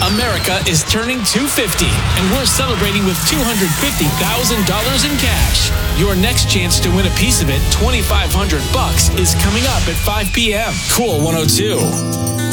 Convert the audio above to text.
America is turning 250, and we're celebrating with $250,000 in cash. Your next chance to win a piece of it, $2,500, is coming up at 5 p.m. Cool 102.